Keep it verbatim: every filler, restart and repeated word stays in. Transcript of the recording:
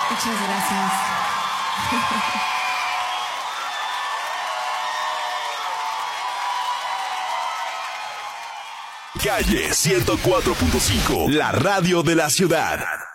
Muchas gracias. Calle ciento cuatro punto cinco, la radio de la ciudad.